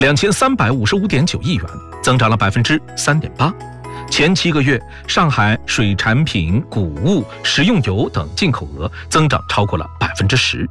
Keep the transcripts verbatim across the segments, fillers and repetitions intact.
两千三百五十五点九亿元，增长了百分之三点八。前七个月，上海水产品、谷物、食用油等进口额增长超过了百分之十。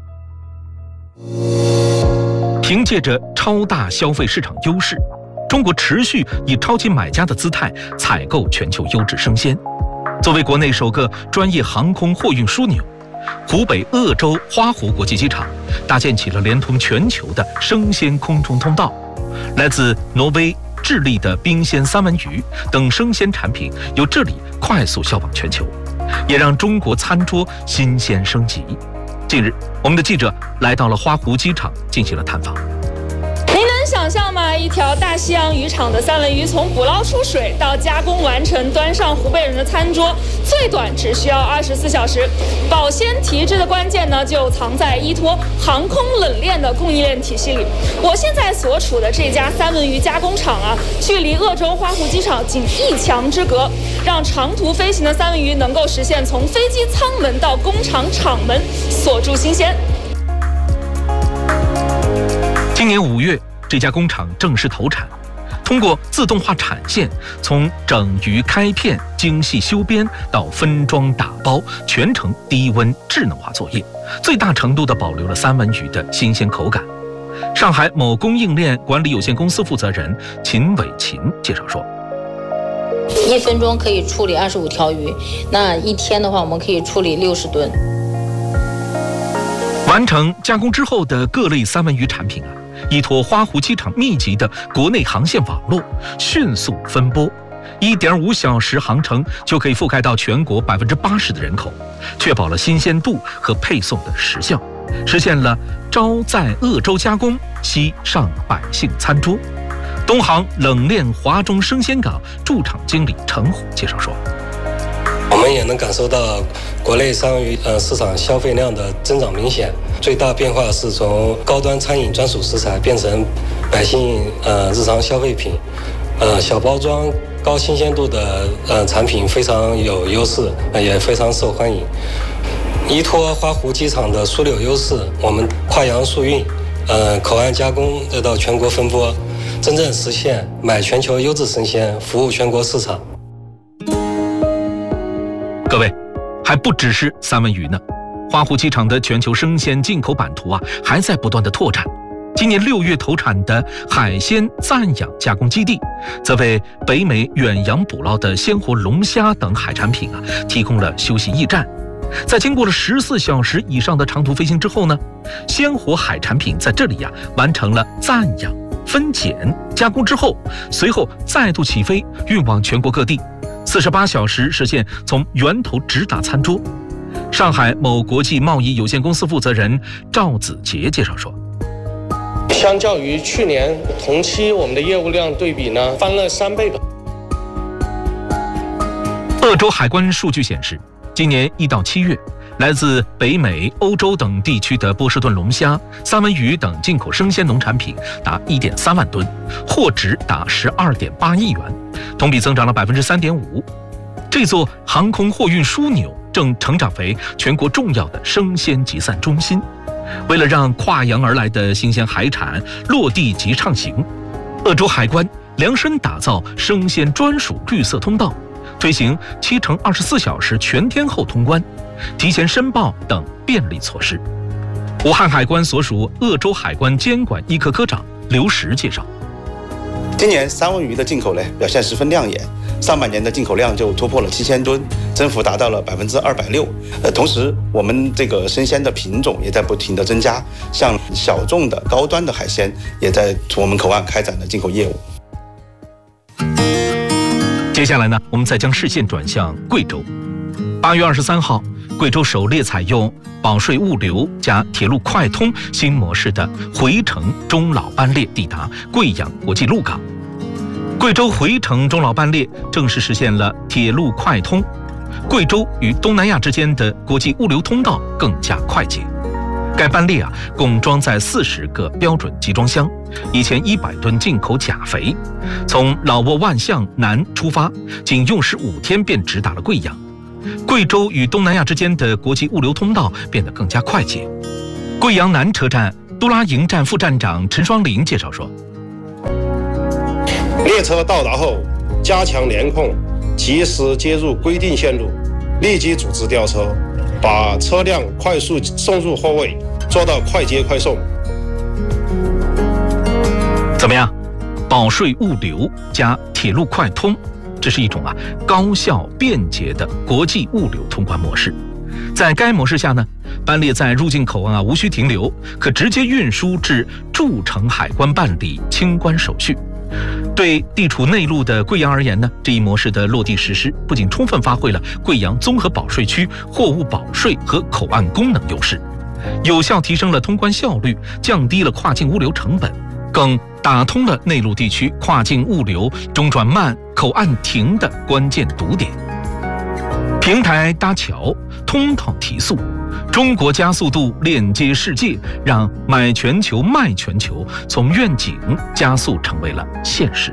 凭借着超大消费市场优势，中国持续以超级买家的姿态采购全球优质生鲜。作为国内首个专业航空货运枢纽，湖北鄂州花湖国际机场搭建起了连通全球的生鲜空中通道。来自挪威、智利的冰鲜三文鱼等生鲜产品由这里快速销往全球，也让中国餐桌新鲜升级。近日，我们的记者来到了花湖机场进行了探访。 您能想象吗？一条大西洋渔场的三文鱼从捕捞出水到加工完成，端上湖北人的餐桌，最短只需要二十四小时。保鲜提质的关键呢，就藏在依托航空冷链的供应链体系里。我现在所处的这家三文鱼加工厂啊，距离鄂州花湖机场仅一墙之隔，让长途飞行的三文鱼能够实现从飞机舱门到工厂厂门锁住新鲜。 今年五月，这家工厂正式投产，通过自动化产线，从整鱼开片、精细修边到分装打包，全程低温智能化作业，最大程度地保留了三文鱼的新鲜口感。上海某供应链管理有限公司负责人秦伟琴介绍说， 一分钟可以处理二十五条鱼，那一天的话，我们可以处理六十吨。 完成加工之后的各类三文鱼产品啊，依托花湖机场密集的国内航线网络，迅速分拨，一点五小时航程就可以覆盖到全国百分之八十的人口，确保了新鲜度和配送的时效，实现了招在鄂州加工，西上百姓餐桌。东航冷链华中生鲜港驻场经理陈虎介绍说， 我们也能感受到国内三文鱼呃市场消费量的增长明显，最大变化是从高端餐饮专属食材变成百姓呃日常消费品，呃小包装高新鲜度的呃产品非常有优势，呃、也非常受欢迎。依托花湖机场的枢纽优势，我们跨洋速运，呃口岸加工再到全国分拨，真正实现买全球优质生鲜，服务全国市场。 各位，还不只是三文鱼呢，花湖机场的全球生鲜进口版图啊，还在不断的拓展。今年六月投产的海鲜暂养加工基地，则为北美远洋捕捞的鲜活龙虾等海产品啊，提供了休息驿站。在经过了十四小时以上的长途飞行之后呢，鲜活海产品在这里呀、啊、完成了暂养、分拣、加工之后，随后再度起飞，运往全国各地。四十八小时实现从源头直达餐桌。上海某国际贸易有限公司负责人赵子杰介绍说， 相较于去年同期，我们的业务量对比呢翻了三倍吧。 鄂州海关数据显示，今年一到七月，来自北美、欧洲等地区的波士顿龙虾、三文鱼等进口生鲜农产品达一点三万吨，货值达十二点八亿元，同比增长了百分之三点五。这座航空货运枢纽正成长为全国重要的生鲜集散中心。为了让跨洋而来的新鲜海产落地即畅行，鄂州海关量身打造生鲜专属绿色通道，推行七乘二十四小时全天候通关、提前申报等便利措施。武汉海关所属鄂州海关监管一科科长刘石介绍， 今年三文鱼的进口呢表现十分亮眼，上半年的进口量就突破了七千吨，增幅达到了百分之二百六。呃，同时我们这个生鲜的品种也在不停的增加，像小众的高端的海鲜也在我们口岸开展了进口业务。 接下来呢，我们再将视线转向贵州。八月二十三号，贵州首列采用保税物流加铁路快通新模式的回程中老班列抵达贵阳国际陆港。贵州回程中老班列正式实现了铁路快通，贵州与东南亚之间的国际物流通道更加快捷。该班列啊，共装载四十个标准集装箱，一千一百吨进口钾肥，从老挝万象南出发，仅用时五天便直达了贵阳。贵州与东南亚之间的国际物流通道变得更加快捷。贵阳南车站都拉营站副站长陈双林介绍说， 列车到达后，加强联控，及时接入规定线路，立即组织吊车，把车辆快速送入货位，做到快接快送。 怎么样？保税物流加铁路快通，这是一种啊高效便捷的国际物流通关模式。在该模式下呢，班列在入境口岸啊无需停留，可直接运输至驻城海关办理清关手续。对地处内陆的贵阳而言呢，这一模式的落地实施，不仅充分发挥了贵阳综合保税区货物保税和口岸功能优势，有效提升了通关效率，降低了跨境物流成本，更打通了内陆地区跨境物流中转慢、口岸停的关键堵点。平台搭桥，通道提速，中国加速度链接世界，让买全球卖全球从愿景加速成为了现实。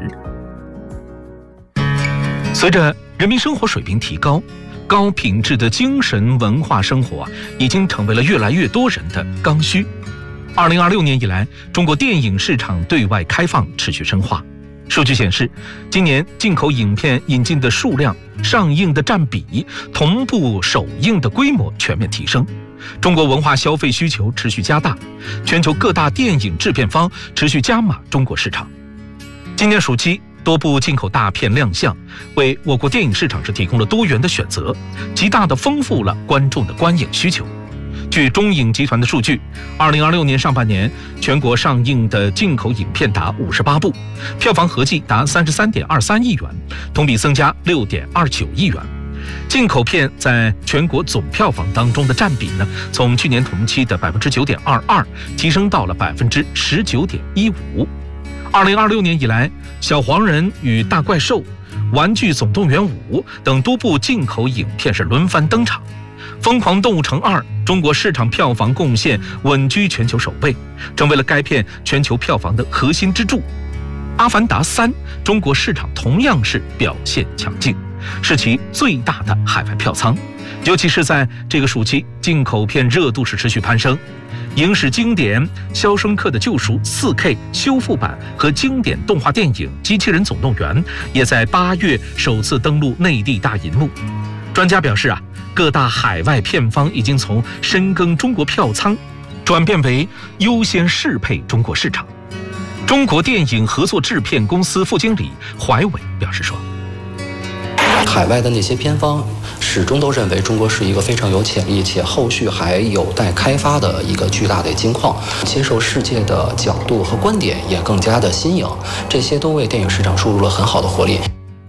随着人民生活水平提高，高品质的精神文化生活啊，已经成为了越来越多人的刚需。二零二六年以来，中国电影市场对外开放持续深化。数据显示，今年进口影片引进的数量、上映的占比、同步首映的规模全面提升，中国文化消费需求持续加大，全球各大电影制片方持续加码中国市场。今年暑期，多部进口大片亮相，为我国电影市场是提供了多元的选择，极大地丰富了观众的观影需求。据中影集团的数据，二零二六年上半年全国上映的进口影片达五十八部，票房合计达三十三点二三亿元，同比增加六点二九亿元。进口片在全国总票房当中的占比呢，从去年同期的百分之九点二二提升到了百分之十九点一五。二零二六年以来，《小黄人与大怪兽》、《玩具总动员五》等多部进口影片是轮番登场。《疯狂动物城二》中国市场票房贡献稳居全球首位，成为了该片全球票房的核心支柱。《阿凡达三》中国市场同样是表现强劲，是其最大的海外票仓。尤其是在这个暑期，进口片热度是持续攀升。影史经典《肖申克的救赎》四 K 修复版和经典动画电影《机器人总动员》也在八月首次登陆内地大银幕。专家表示啊，各大海外片方已经从深耕中国票仓，转变为优先适配中国市场。中国电影合作制片公司副经理怀伟表示说， 海外的那些片方始终都认为中国是一个非常有潜力且后续还有待开发的一个巨大的金矿，接受世界的角度和观点也更加的新颖，这些都为电影市场注入了很好的活力。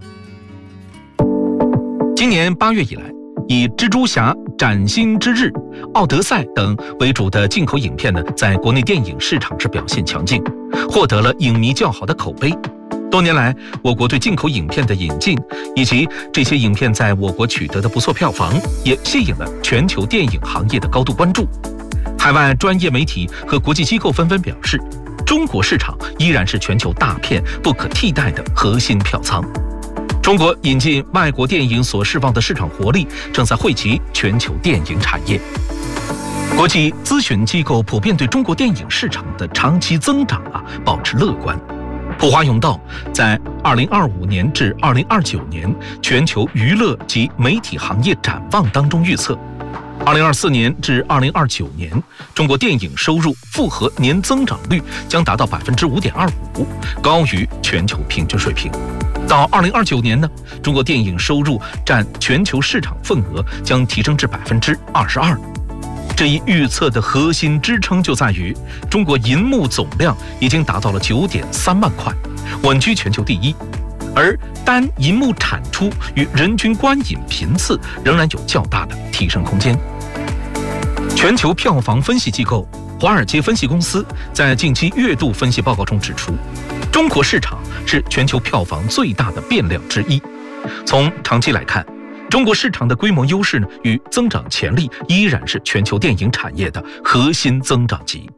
今年八月以来，以蜘蛛侠、崭新之日、奥德赛等为主的进口影片呢，在国内电影市场是表现强劲，获得了影迷较好的口碑。多年来，我国对进口影片的引进，以及这些影片在我国取得的不错票房，也吸引了全球电影行业的高度关注。海外专业媒体和国际机构纷纷表示，中国市场依然是全球大片不可替代的核心票仓。中国引进外国电影所释放的市场活力，正在惠及全球电影产业。国际咨询机构普遍对中国电影市场的长期增长啊保持乐观。普华永道在二零二五年至二零二九年全球娱乐及媒体行业展望当中预测，二零二四年至二零二九年，中国电影收入复合年增长率将达到百分之五点二五，高于全球平均水平。到二零二九年呢，中国电影收入占全球市场份额将提升至百分之二十二。这一预测的核心支撑就在于中国银幕总量已经达到了九点三万块，稳居全球第一，而单银幕产出与人均观影频次仍然有较大的提升空间。全球票房分析机构华尔街分析公司在近期月度分析报告中指出，中国市场是全球票房最大的变量之一。从长期来看，中国市场的规模优势呢与增长潜力依然是全球电影产业的核心增长极。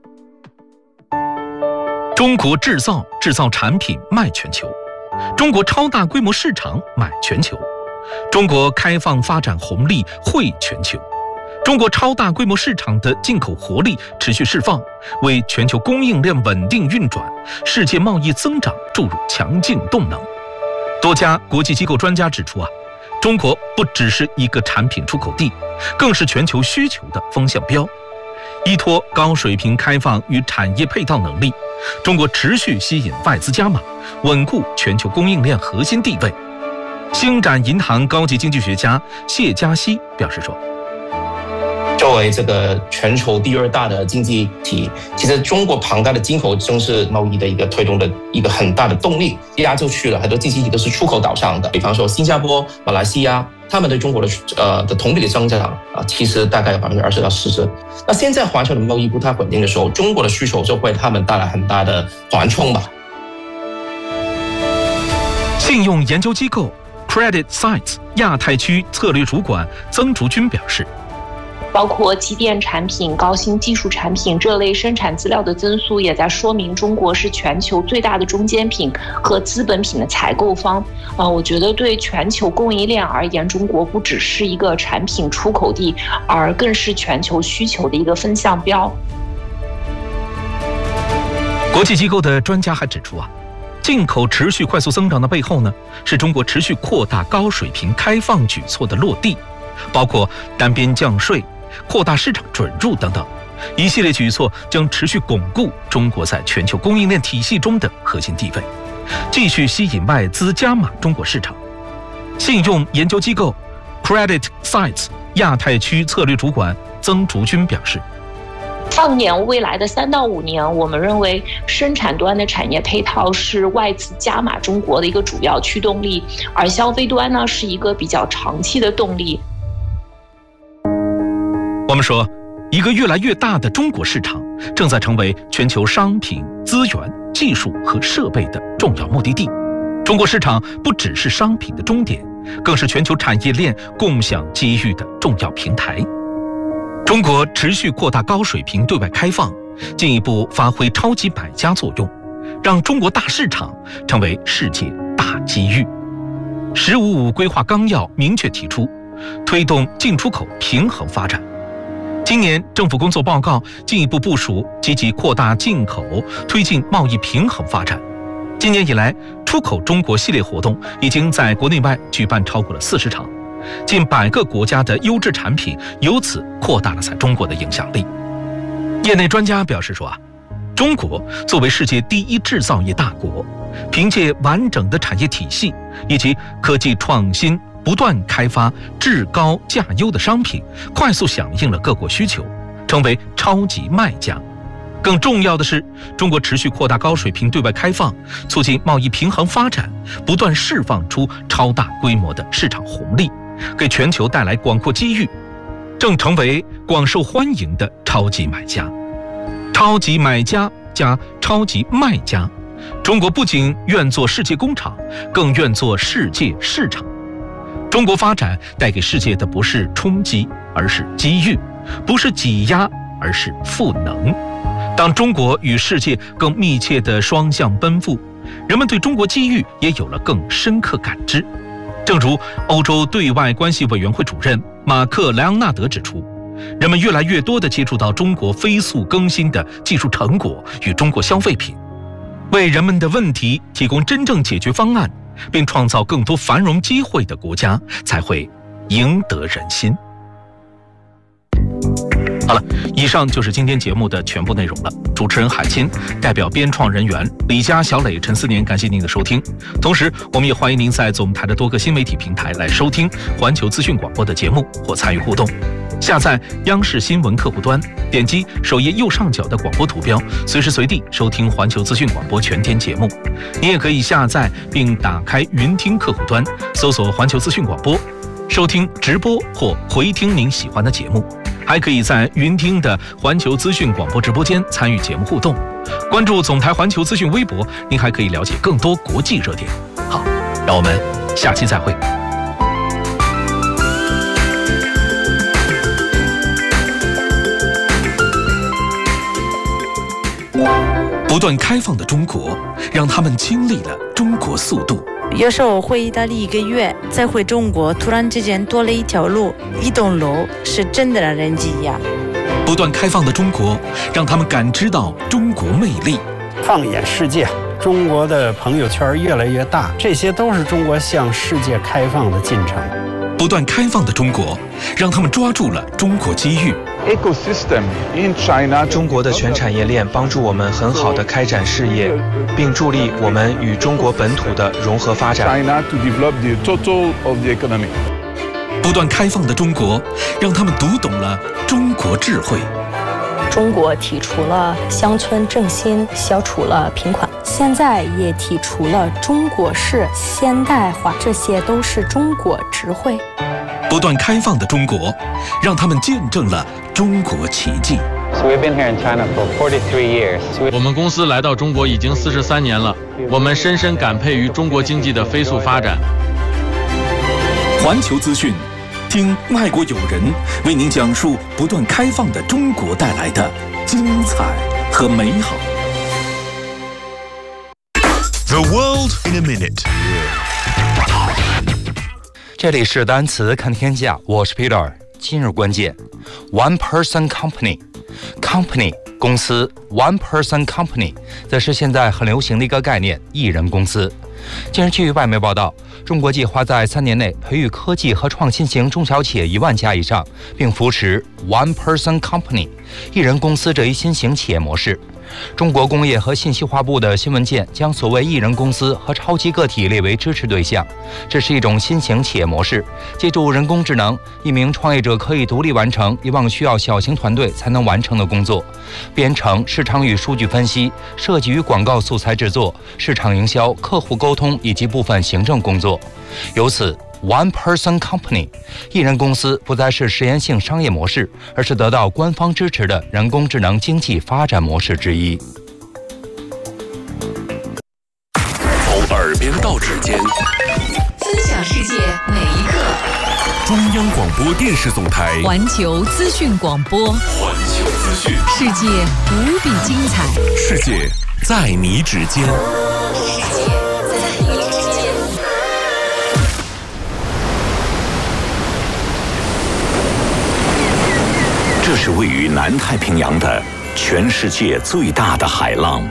中国制造制造产品卖全球，中国超大规模市场买全球，中国开放发展红利惠全球， 中国超大规模市场的进口活力持续释放，为全球供应链稳定运转、世界贸易增长注入强劲动能。多家国际机构专家指出啊，中国不只是一个产品出口地，更是全球需求的风向标。依托高水平开放与产业配套能力，中国持续吸引外资加码，稳固全球供应链核心地位。星展银行高级经济学家谢嘉熙表示说， 作为这个全球第二大的经济体，其实中国庞大的进口正是贸易的一个推动的一个很大的动力。亚洲区了很多经济体都是出口导向的，比方说新加坡、马来西亚，他们对中国的呃的同比的增长啊，其实大概有百分之二十到四十。那现在环球的贸易不太稳定的时候，中国的需求就会他们带来很大的缓冲吧。 信用研究机构 Credit Sights 亚太区策略主管曾竹君表示， 包括机电产品、高新技术产品这类生产资料的增速，也在说明中国是全球最大的中间品和资本品的采购方。啊，我觉得对全球供应链而言，中国不只是一个产品出口地，而更是全球需求的一个风向标。 国际机构的专家还指出啊，进口持续快速增长的背后呢，是中国持续扩大高水平开放举措的落地，包括单边降税、扩大市场准入等等，一系列举措将持续巩固中国在全球供应链体系中的核心地位，继续吸引外资加码中国市场。信用研究机构 Credit Sights 亚太区策略主管曾竹君表示， 放眼未来的三到五年，我们认为生产端的产业配套是外资加码中国的一个主要驱动力，而消费端呢是一个比较长期的动力。 我们说，一个越来越大的中国市场正在成为全球商品、资源、技术和设备的重要目的地。中国市场不只是商品的终点，更是全球产业链共享机遇的重要平台。中国持续扩大高水平对外开放，进一步发挥超级买家作用，让中国大市场成为世界大机遇。十五五规划纲要明确提出，推动进出口平衡发展。今年政府工作报告进一步部署积极扩大进口，推进贸易平衡发展。今年以来，出口中国系列活动已经在国内外举办超过了四十场，近百个国家的优质产品由此扩大了在中国的影响力。业内专家表示说啊，中国作为世界第一制造业大国，凭借完整的产业体系以及科技创新，不断开发质高价优的商品，快速响应了各国需求，成为超级卖家。更重要的是，中国持续扩大高水平对外开放，促进贸易平衡发展，不断释放出超大规模的市场红利，给全球带来广阔机遇，正成为广受欢迎的超级买家。超级买家加超级卖家，中国不仅愿做世界工厂，更愿做世界市场。中国发展带给世界的不是冲击，而是机遇；不是挤压，而是赋能。当中国与世界更密切的双向奔赴，人们对中国机遇也有了更深刻感知。正如欧洲对外关系委员会主任马克莱昂纳德指出，人们越来越多地接触到中国飞速更新的技术成果与中国消费品，为人们的问题提供真正解决方案，并创造更多繁荣机会的国家才会赢得人心。好了，以上就是今天节目的全部内容了。主持人海清，代表编创人员李佳、小磊、陈思年，感谢您的收听。同时，我们也欢迎您在总台的多个新媒体平台来收听环球资讯广播的节目或参与互动。下载央视新闻客户端，点击首页右上角的广播图标，随时随地收听环球资讯广播全天节目。您也可以下载并打开云听客户端，搜索环球资讯广播，收听直播或回听您喜欢的节目。还可以在云听的环球资讯广播直播间参与节目互动。关注总台环球资讯微博，您还可以了解更多国际热点。好，让我们下期再会。不断开放的中国让他们经历了中国速度。 有时候回意大利一个月，再回中国，突然之间多了一条路，一栋楼，是真的让人惊讶。 不断开放的中国，让他们感知到中国魅力。 放眼世界，中国的朋友圈越来越大，这些都是中国向世界开放的进程。 不断开放的中国，让他们抓住了中国机遇。 Ecosystem in China， 中国的全产业链帮助我们很好的开展事业，并助力我们与中国本土的融合发展。China to develop the total of the economy。 不断开放的中国，让他们读懂了中国智慧。 中国提出了乡村振兴，消除了贫困，现在也提出了中国式现代化，这些都是中国智慧。 不断开放的中国，让他们见证了中国奇迹。 我们公司来到中国已经四十三年了，我们深深感佩于中国经济的飞速发展。 环球资讯，听外国友人为您讲述不断开放的中国带来的精彩和美好。 The world in a minute。 这里是单词看天下，我是 Peter。今日关键 ，One Person Company，Company 公司 ，One Person Company 则是现在很流行的一个概念，一人公司。近日，据外媒报道，中国计划在三年内培育科技和创新型中小企业一万家以上，并扶持 One Person Company 一人公司这一新型企业模式。中国工业和信息化部的新文件将所谓一人公司和超级个体列为支持对象。这是一种新型企业模式，借助人工智能，一名创业者可以独立完成以往需要小型团队才能完成的工作，编程、市场与数据分析、设计与广告素材制作、市场营销、客户沟通以及部分行政工作。由此One Person Company 一人公司不再是实验性商业模式，而是得到官方支持的人工智能经济发展模式之一。 从耳边到指尖， 分享世界每一刻。 中央广播电视总台环球资讯广播， 环球资讯， 世界无比精彩， 世界在你指尖。 世界在你指尖。 这是位于南太平洋的全世界最大的海浪。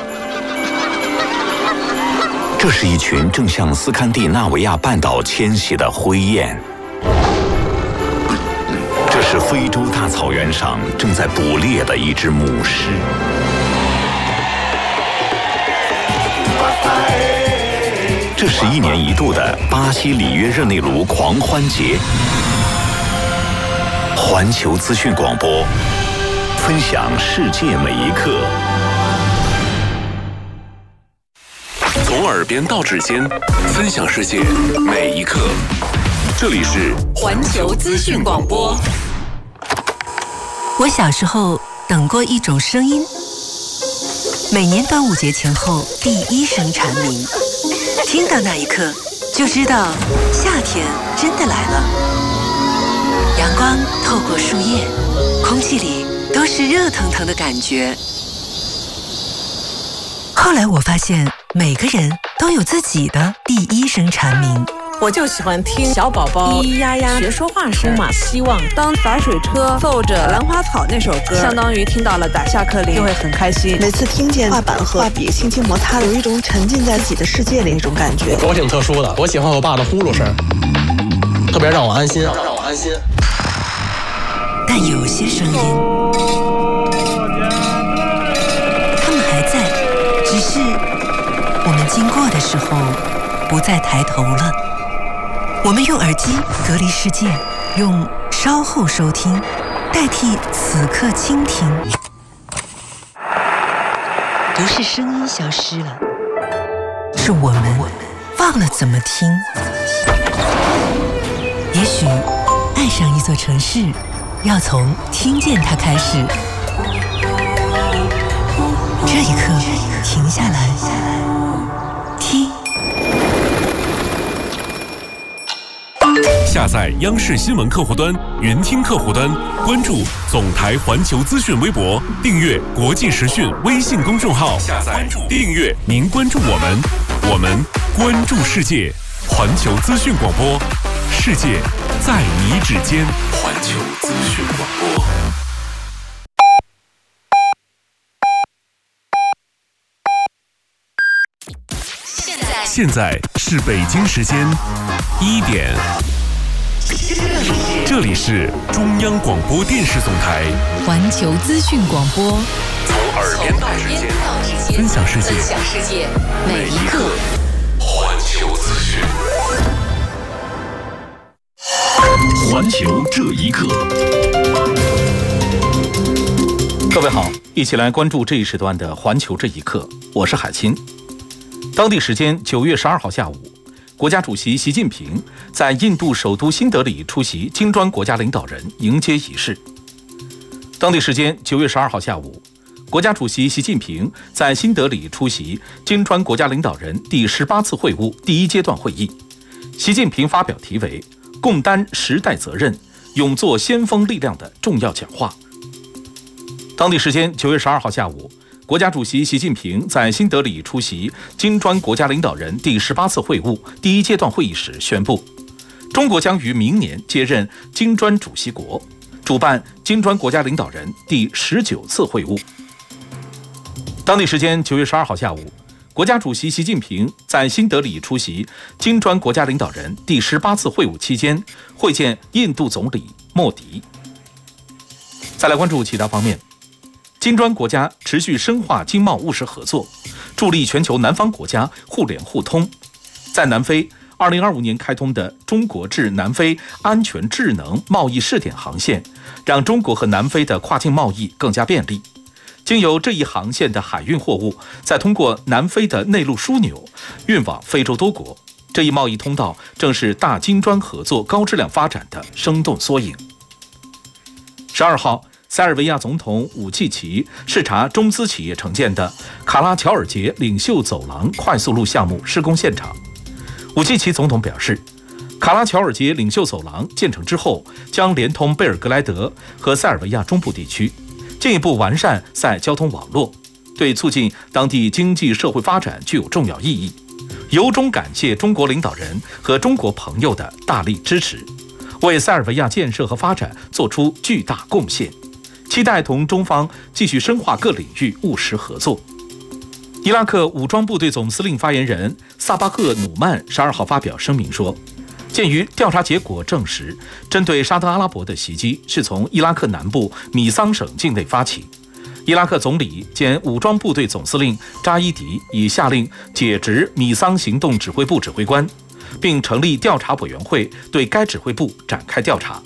这是一群正向斯堪的纳维亚半岛迁徙的灰雁。这是非洲大草原上正在捕猎的一只母狮。这是一年一度的巴西里约热内卢狂欢节。环球资讯广播，分享世界每一刻。从耳边到指尖，分享世界每一刻。这里是环球资讯广播。 我小时候等过一种声音，每年端午节前后第一声蝉鸣，听到那一刻就知道夏天真的来了。阳光透过树叶，空气里都是热腾腾的感觉。后来我发现，每个人都有自己的第一声蝉鸣。 我就喜欢听小宝宝咿咿呀呀学说话声嘛，希望当洒水车奏着兰花草那首歌，相当于听到了打下课铃，就会很开心。 每次听见画板和画笔轻轻摩擦，有一种沉浸在自己的世界里那种感觉。 我挺特殊的，我喜欢我爸的呼噜声，特别让我安心，让我安心。 但有些声音，他们还在，只是我们经过的时候不再抬头了。我们用耳机隔离世界，用稍后收听代替此刻倾听。不是声音消失了，是我们忘了怎么听。也许爱上一座城市，要从听见它开始。这一刻，停下来，听。 下载央视新闻客户端、云听客户端，关注总台环球资讯微博，订阅国际时讯微信公众号，下载订阅，您关注我们，我们关注世界。环球资讯广播，世界在你指尖。环球资讯广播。 现在现在是北京时间一点，这里是中央广播电视总台环球资讯广播， 从耳边到指尖，分享世界， 分享世界每一刻。 环球资讯，环球这一刻。 各位好，一起来关注这一时段的环球这一刻，我是海清。当地时间九月十二号下午，国家主席习近平在印度首都新德里出席金砖国家领导人迎接仪式。当地时间九月十二号下午，国家主席习近平在新德里出席金砖国家领导人第十八次会晤第一阶段会议。习近平发表题为“共担时代责任，勇做先锋力量”的重要讲话。当地时间九月十二号下午，国家主席习近平在新德里出席金砖国家领导人第十八次会晤第一阶段会议时宣布，中国将于明年接任金砖主席国，主办金砖国家领导人第十九次会晤。当地时间九月十二号下午，国家主席习近平在新德里出席金砖国家领导人第十八次会晤期间，会见印度总理莫迪。再来关注其他方面，金砖国家持续深化经贸务实合作，助力全球南方国家互联互通。在南非，二零二五年开通的中国至南非安全智能贸易试点航线，让中国和南非的跨境贸易更加便利。经由这一航线的海运货物，再通过南非的内陆枢纽运往非洲多国，这一贸易通道正是大金砖合作高质量发展的生动缩影。十二号，塞尔维亚总统武契奇视察中资企业承建的卡拉乔尔捷领袖走廊快速路项目施工现场。武契奇总统表示，卡拉乔尔捷领袖走廊建成之后，将连通贝尔格莱德和塞尔维亚中部地区，进一步完善塞交通网络，对促进当地经济社会发展具有重要意义。由衷感谢中国领导人和中国朋友的大力支持，为塞尔维亚建设和发展做出巨大贡献，期待同中方继续深化各领域务实合作。伊拉克武装部队总司令发言人萨巴赫努曼十二号发表声明说，鉴于调查结果证实，针对沙特阿拉伯的袭击是从伊拉克南部米桑省境内发起，伊拉克总理兼武装部队总司令扎伊迪已下令解职米桑行动指挥部指挥官，并成立调查委员会对该指挥部展开调查。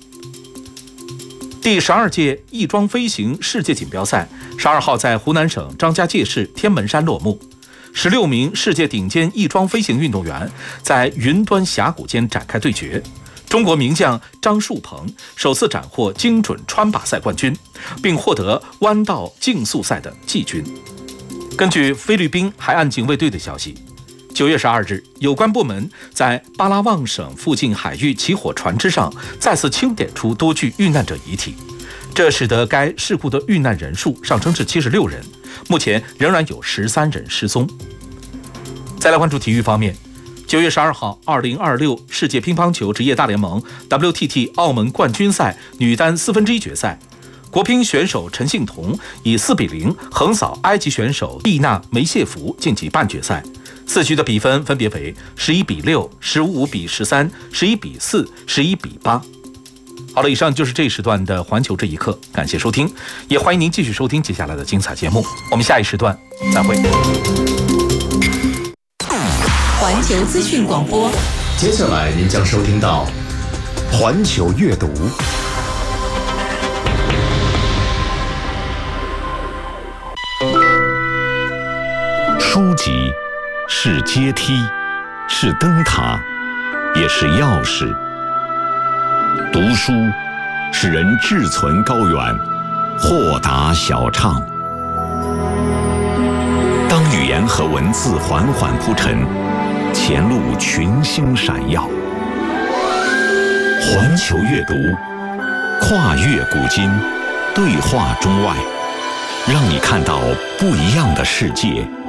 第十二届翼装飞行世界锦标赛十二号在湖南省张家界市天门山落幕，十六名世界顶尖翼装飞行运动员在云端峡谷间展开对决。中国名将张树鹏首次斩获精准穿靶赛冠军，并获得弯道竞速赛的季军。根据菲律宾海岸警卫队的消息，九月十二日，有关部门在巴拉望省附近海域起火船只上再次清点出多具遇难者遗体，这使得该事故的遇难人数上升至七十六人，目前仍然有十三人失踪。再来关注体育方面，九月十二号，二零二六世界乒乓球职业大联盟 W T T 澳门冠军赛女单四分之一决赛，国乒选手陈幸同以四比零横扫埃及选手蒂娜梅谢弗晋级半决赛。四局的比分分别为十一比六、十五比十三、十一比四、十一比八。好了，以上就是这一时段的环球这一刻，感谢收听，也欢迎您继续收听接下来的精彩节目。我们下一时段再会。 环球资讯广播， 接下来您将收听到环球阅读。 书籍是阶梯，是灯塔，也是钥匙。读书使人志存高远，豁达小畅。当语言和文字缓缓铺陈，前路群星闪耀。 环球阅读，跨越古今，对话中外，让你看到不一样的世界。